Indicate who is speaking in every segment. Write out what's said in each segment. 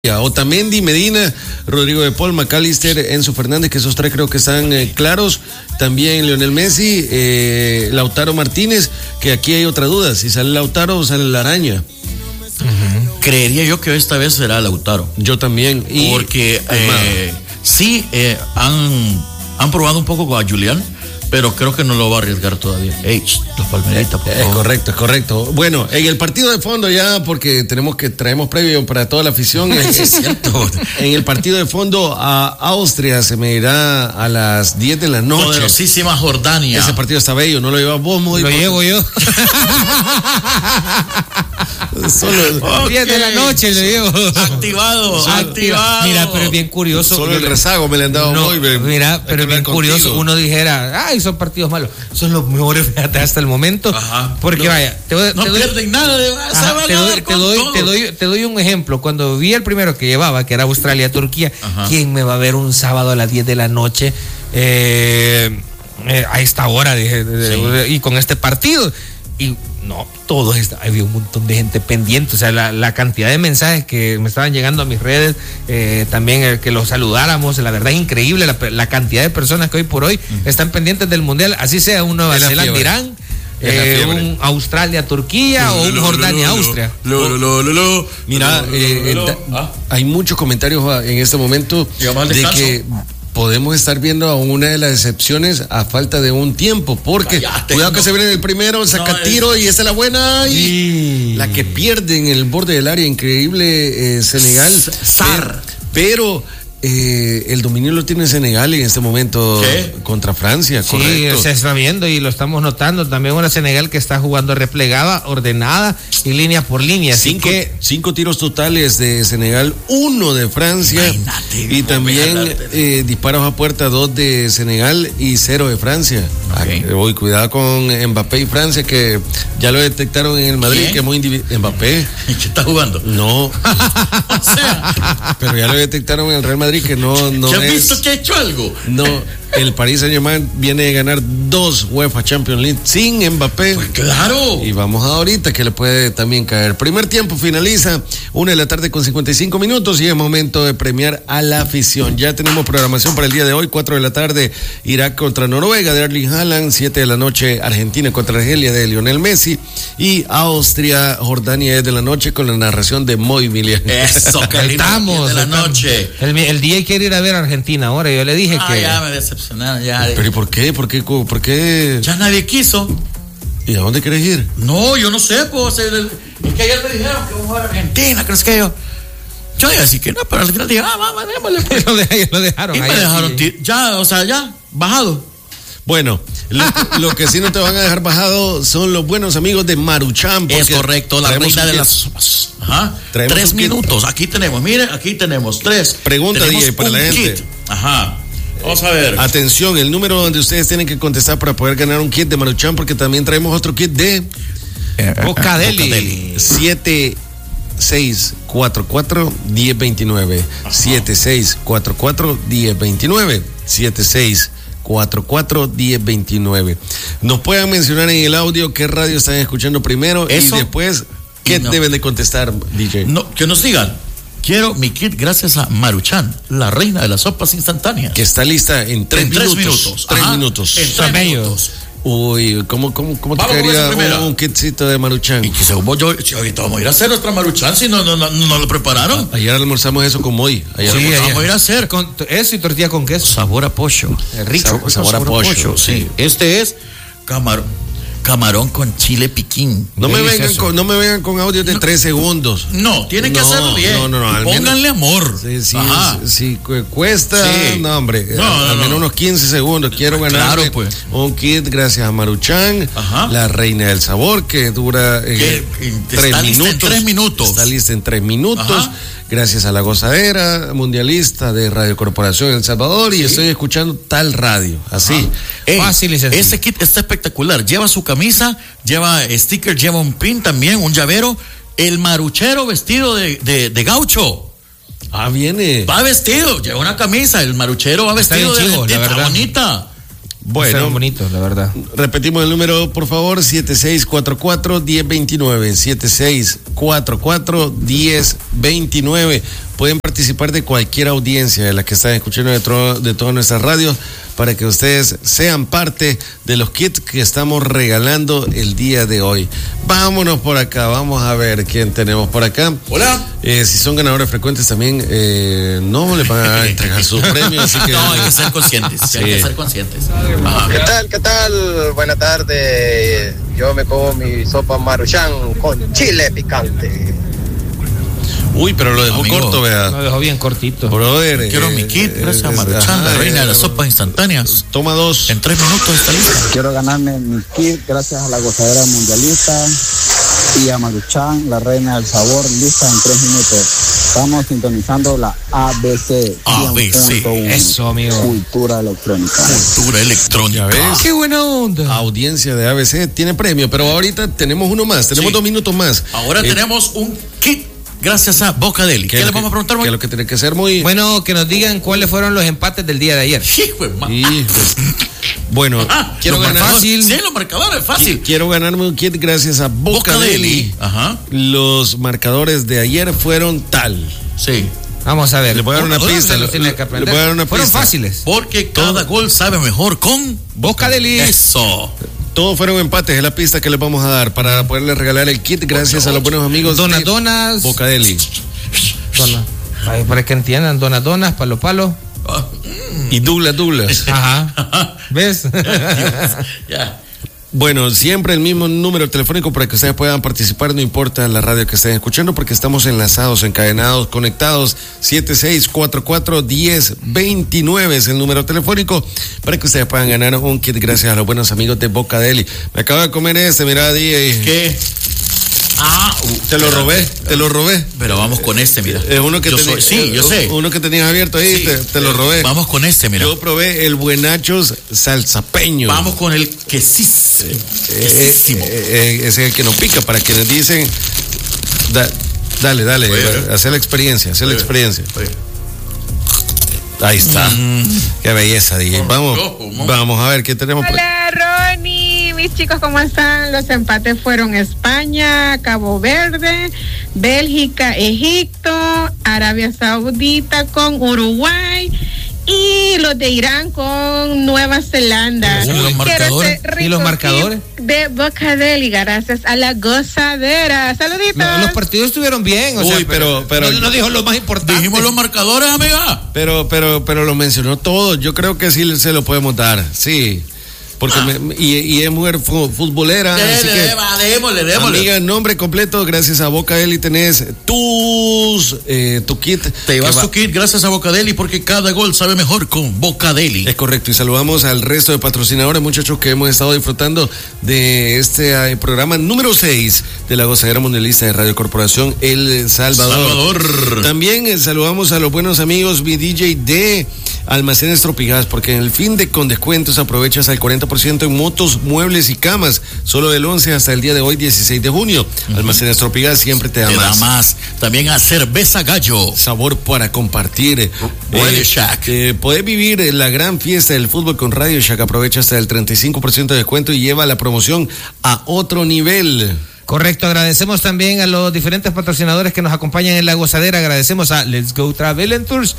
Speaker 1: Otamendi, Medina, Rodrigo de Paul, McAllister, Enzo Fernández, que esos tres creo que están claros. También Lionel Messi, Lautaro Martínez, que aquí hay otra duda, si sale Lautaro o sale la araña.
Speaker 2: Creería yo que esta vez será Lautaro.
Speaker 1: Yo también.
Speaker 2: Porque han probado un poco con Julián, pero creo que no lo va a arriesgar todavía. Los palmeritas, por favor.
Speaker 1: Es correcto. Bueno, en el partido de fondo ya, porque traemos previo para toda la afición.
Speaker 2: Es cierto.
Speaker 1: En el partido de fondo a Austria se medirá a las 10 de la noche.
Speaker 2: Poderosísima Jordania.
Speaker 1: Ese partido está bello, ¿no lo llevas vos, muy?
Speaker 3: Lo llevo yo.
Speaker 1: Solo
Speaker 3: 10 de la noche lo llevo.
Speaker 2: Activado.
Speaker 3: Mira, pero es bien curioso.
Speaker 1: Solo el rezago me le han dado muy bien.
Speaker 3: Mira, pero es bien curioso. Uno dijera, son partidos malos. Son los mejores hasta el momento.
Speaker 2: Ajá.
Speaker 3: Porque vaya,
Speaker 2: no pierden nada de
Speaker 3: te doy un ejemplo. Cuando vi el primero que llevaba, que era Australia-Turquía, ¿quién me va a ver un sábado a las 10 de la noche a esta hora y con este partido? Y no, había un montón de gente pendiente, o sea, la cantidad de mensajes que me estaban llegando a mis redes, también que los saludáramos, la verdad es increíble la cantidad de personas que hoy por hoy están pendientes del Mundial, así sea un Nueva Zelanda-Irán, un Australia-Turquía o un Jordania-Austria.
Speaker 1: Mira, hay muchos comentarios en este momento de que podemos estar viendo a una de las excepciones a falta de un tiempo, porque cuidado que se viene el primero, saca tiro y esa es la buena y la que pierde en el borde del área, increíble Senegal. Pero el dominio lo tiene Senegal en este momento contra Francia, correcto.
Speaker 3: Sí, se está viendo y lo estamos notando. También una Senegal que está jugando replegada, ordenada y línea por línea.
Speaker 1: Cinco tiros totales de Senegal, 1 de Francia. Y también disparos a puerta, 2 de Senegal y 0 de Francia. Cuidado con Mbappé y Francia, que ya lo detectaron en el Madrid, que es muy Mbappé.
Speaker 2: ¿Y qué está jugando?
Speaker 1: No. O sea, pero ya lo detectaron en el Real Madrid, que no
Speaker 2: ¿Ya has visto que ha hecho algo?
Speaker 1: No, el Paris Saint-Germain viene de ganar 2 UEFA Champions League sin Mbappé.
Speaker 2: Pues claro.
Speaker 1: Y vamos ahorita que le puede también caer. Primer tiempo finaliza 1:55 p.m. y es momento de premiar a la afición. Ya tenemos programación para el día de hoy, 4:00 p.m. Irak contra Noruega de Erling Haaland, 7:00 p.m. Argentina contra Argelia de Lionel Messi y Austria, Jordania de la noche con la narración de Moy Milian.
Speaker 2: Eso, que estamos de la noche.
Speaker 3: El día quiere ir a ver a Argentina ahora, yo le dije que
Speaker 2: ya me decepcionaron ya.
Speaker 1: ¿Pero y por qué? ¿Por qué?
Speaker 2: Ya nadie quiso.
Speaker 1: ¿Y a dónde querés ir?
Speaker 2: No, yo no sé, pues es que ayer me dijeron que vamos a ver a Argentina, ¿crees que yo iba a decir que no, pero al final dije, démosle. Pues.
Speaker 3: lo dejaron.
Speaker 2: Y me dejaron ya, bajado.
Speaker 1: Bueno, lo que sí no te van a dejar bajado son los buenos amigos de Maruchan.
Speaker 2: Es correcto, la reina de las sopas. 3 minutos, aquí tenemos 3.
Speaker 1: Pregunta, DJ, para la gente.
Speaker 2: Kit. Vamos a ver.
Speaker 1: Atención, el número donde ustedes tienen que contestar para poder ganar un kit de Maruchan, porque también traemos otro kit de
Speaker 3: Bocadeli.
Speaker 1: 7644-1029. 7644-1029. 7644-1029. Nos puedan mencionar en el audio qué radio están escuchando primero y después qué deben de contestar, DJ.
Speaker 2: No, que nos digan. Quiero mi kit gracias a Maruchan, la reina de las sopas instantáneas.
Speaker 1: Que está lista en 3 minutos. 3 minutos.
Speaker 2: En 3 minutos.
Speaker 1: Uy, ¿cómo te quedaría un kitcito de Maruchan?
Speaker 2: Y que ahorita vamos a ir a hacer nuestra Maruchan si no lo prepararon.
Speaker 1: Ayer almorzamos eso con Moy.
Speaker 2: Vamos a ir a hacer.
Speaker 3: Con eso y tortilla con queso.
Speaker 2: Sabor a pollo.
Speaker 3: Rico.
Speaker 1: Sabor a pollo, sí.
Speaker 2: Este es camarón con chile piquín.
Speaker 1: No me vengan con audios de 3 segundos.
Speaker 2: No, tienen que hacerlo bien.
Speaker 1: No,
Speaker 2: pónganle amor.
Speaker 1: Sí, cuesta. Sí. No, hombre. Al menos unos 15 segundos. Quiero ganar un kit gracias a Maruchan, la reina del sabor, que dura 3 minutos.
Speaker 2: 3 minutos.
Speaker 1: Está lista en 3 minutos. Gracias a la gozadera mundialista de Radio Corporación El Salvador, y estoy escuchando tal radio. Así.
Speaker 3: Fácil y sencillo.
Speaker 2: Este kit está espectacular. Lleva su camisa, lleva sticker, lleva un pin también, un llavero. El maruchero vestido de gaucho.
Speaker 1: Viene.
Speaker 2: Va vestido, lleva una camisa. El maruchero va vestido de bonita.
Speaker 1: Bueno,
Speaker 3: están bonitos, la verdad.
Speaker 1: Repetimos el número, por favor, 7644-1029, 7644-1029. pueden participar de cualquier audiencia de la que están escuchando de todas nuestras radios para que ustedes sean parte de los kits que estamos regalando el día de hoy. Vámonos por acá, vamos a ver quién tenemos por acá.
Speaker 2: Hola.
Speaker 1: Si son ganadores frecuentes también no les van a entregar su premio, así que...
Speaker 2: No, hay que ser conscientes, sí. Hay que ser conscientes.
Speaker 4: Ajá. ¿Qué tal? Buenas tardes. Yo me como mi sopa Maruchan con chile picante.
Speaker 1: Uy, pero lo dejó corto, vea.
Speaker 3: Lo dejó bien cortito.
Speaker 1: Brother.
Speaker 2: Quiero mi kit, gracias a Maruchan, la reina de las sopas instantáneas.
Speaker 1: Toma 2.
Speaker 2: En 3 minutos está lista.
Speaker 5: Quiero ganarme mi kit gracias a la gozadera mundialista y a Maruchan, la reina del sabor, lista en 3 minutos. Estamos sintonizando la ABC.
Speaker 2: ABC.
Speaker 3: Eso, amigo.
Speaker 5: Cultura electrónica.
Speaker 2: Cultura electrónica.
Speaker 1: ¿Ves?
Speaker 3: Qué buena onda.
Speaker 1: Audiencia de ABC tiene premio, pero ahorita tenemos uno más, tenemos 2 minutos más.
Speaker 2: Ahora tenemos un kit gracias a Boca Deli. ¿Qué le vamos a preguntar hoy?
Speaker 1: Que es lo que tiene que ser muy...
Speaker 3: Bueno, que nos digan cuáles fueron los empates del día de ayer.
Speaker 1: Bueno, quiero ganar...
Speaker 3: Fácil.
Speaker 2: Sí, los marcadores, fácil.
Speaker 1: Quiero ganarme un kit gracias a Boca Deli.
Speaker 2: Ajá.
Speaker 1: Los marcadores de ayer fueron tal.
Speaker 2: Sí.
Speaker 3: Vamos a ver.
Speaker 1: Le voy a dar una pista.
Speaker 3: Le voy a dar una
Speaker 1: Fueron
Speaker 3: fáciles.
Speaker 2: Porque cada gol sabe mejor con
Speaker 3: Boca Deli.
Speaker 2: Eso.
Speaker 1: Todos fueron empates, es la pista que les vamos a dar para poderles regalar el kit gracias a los buenos amigos
Speaker 3: Donas.
Speaker 1: de Boca Deli.
Speaker 3: Para que entiendan, Donas, Palo.
Speaker 1: Y Douglas.
Speaker 3: Ajá. ¿Ves?
Speaker 2: Ya.
Speaker 1: Bueno, siempre el mismo número telefónico para que ustedes puedan participar, no importa la radio que estén escuchando, porque estamos enlazados, encadenados, conectados. 7644-1029 es el número telefónico para que ustedes puedan ganar un kit gracias a los buenos amigos de Boca Deli. Me acabo de comer mira, DJ.
Speaker 2: ¿Qué?
Speaker 1: Te lo robé.
Speaker 2: Pero vamos con mira.
Speaker 1: Es uno que
Speaker 2: yo sé.
Speaker 1: Uno que tenías abierto ahí, sí, te lo robé.
Speaker 2: Vamos con mira.
Speaker 1: Yo probé el Buenachos salsapeño.
Speaker 2: Vamos con el quesísimo.
Speaker 1: Ese es el que no pica, para quienes dicen, dale, hacer la experiencia, Ahí está. Qué belleza, DJ. Vamos a ver qué tenemos.
Speaker 6: Hola, Ronnie. Mis chicos, ¿cómo están? Los empates fueron España, Cabo Verde, Bélgica, Egipto, Arabia Saudita con Uruguay y los de Irán con Nueva Zelanda.
Speaker 3: ¿Y los marcadores?
Speaker 6: De Boca Deli, gracias a la gozadera. Saluditos.
Speaker 3: Los partidos estuvieron bien.
Speaker 1: Pero
Speaker 3: no dijo lo más importante.
Speaker 2: Dijimos los marcadores, amiga.
Speaker 1: Pero lo mencionó todo. Yo creo que sí se lo podemos dar. Sí. Porque y es mujer futbolera.
Speaker 2: Démosle.
Speaker 1: Amiga, nombre completo, gracias a Boca Deli tenés tu kit.
Speaker 2: Te llevas tu kit gracias a Boca Deli porque cada gol sabe mejor con Boca Deli.
Speaker 1: Es correcto, y saludamos al resto de patrocinadores, muchachos, que hemos estado disfrutando de este programa número 6 de la Gozadera Mundialista de Radio Corporación El Salvador. También saludamos a los buenos amigos BDJ de Almacenes Tropigas, porque en el fin de con descuentos aprovechas al 40% en motos, muebles y camas, solo del 11 hasta el día de hoy, 16 de junio. Almacenes Tropigas siempre te da más.
Speaker 2: También a Cerveza Gallo.
Speaker 1: Sabor para compartir.
Speaker 2: Radio Shack.
Speaker 1: Podés vivir la gran fiesta del fútbol con Radio Shack. Aprovecha hasta el 35% de descuento y lleva la promoción a otro nivel.
Speaker 3: Correcto, agradecemos también a los diferentes patrocinadores que nos acompañan en la gozadera. Agradecemos a Let's Go Travel and Tours,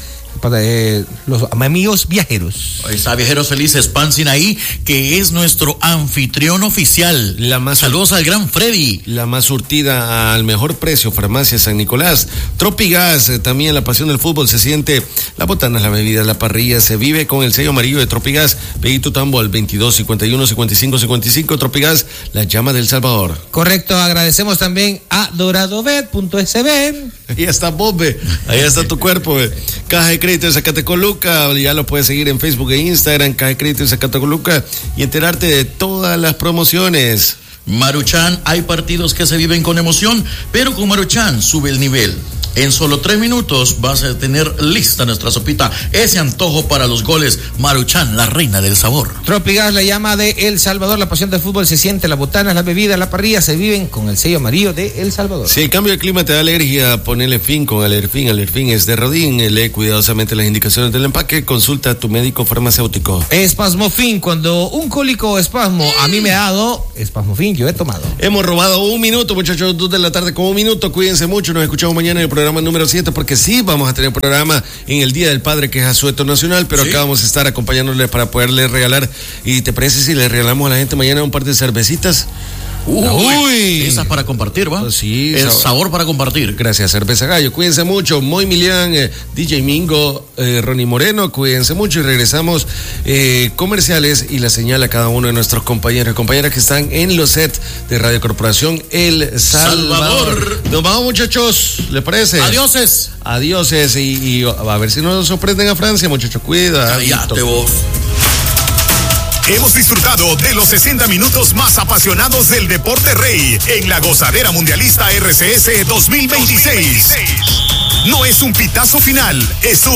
Speaker 3: los amigos viajeros.
Speaker 2: Está Viajeros Felices Pansin ahí, que es nuestro anfitrión oficial. Saludos al gran Freddy.
Speaker 1: La más surtida al mejor precio, Farmacia San Nicolás. Tropigas, también la pasión del fútbol se siente. La botana, la bebida, la parrilla, se vive con el sello amarillo de Tropigas. Pedí tu tambo al 22 51 55 55. Tropigas, la llama del Salvador.
Speaker 3: Correcto, agradecemos también a doradobet.sb.
Speaker 1: Ahí está Bob, ahí está tu cuerpo. Caja de Crédito de Zacatecoluca, ya lo puedes seguir en Facebook e Instagram, Caja de Crédito de Zacatecoluca, y enterarte de todas las promociones.
Speaker 2: Maruchan, hay partidos que se viven con emoción, pero con Maruchan sube el nivel. En solo 3 minutos vas a tener lista nuestra sopita, ese antojo para los goles. Maruchan, la reina del sabor.
Speaker 3: Tropigas, la llama de El Salvador, la pasión del fútbol se siente, las botanas, las bebidas, la parrilla se viven con el sello amarillo de El Salvador.
Speaker 1: Si el cambio de clima te da alergia, ponele fin con Alerfin. Alerfin es de Rodín, lee cuidadosamente las indicaciones del empaque, consulta a tu médico farmacéutico.
Speaker 3: Espasmofin, cuando un cólico o espasmo a mí me ha dado, Espasmofin yo he tomado.
Speaker 1: Hemos robado 1 minuto, muchachos, 2 de la tarde con 1 minuto, cuídense mucho, nos escuchamos mañana en el programa programa número 7, porque sí vamos a tener programa en el Día del Padre, que es asueto nacional, pero acá vamos a estar acompañándole para poderle regalar. ¿Y te parece si le regalamos a la gente mañana un par de cervecitas?
Speaker 2: Uy, esas para compartir, ¿va?
Speaker 1: Sí,
Speaker 2: el sabor para compartir.
Speaker 1: Gracias, Cerveza Gallo. Cuídense mucho. Moy Milian, DJ Mingo, Ronnie Moreno, cuídense mucho y regresamos comerciales y la señal a cada uno de nuestros compañeros y compañeras que están en los sets de Radio Corporación El Salvador. Nos vamos, muchachos, ¿les parece?
Speaker 2: Adioses.
Speaker 1: Adioses y a ver si nos sorprenden a Francia, muchachos. Cuida.
Speaker 2: Cállate vos.
Speaker 7: Hemos disfrutado de los 60 minutos más apasionados del deporte rey en la Gozadera Mundialista RCS 2026. No es un pitazo final, es un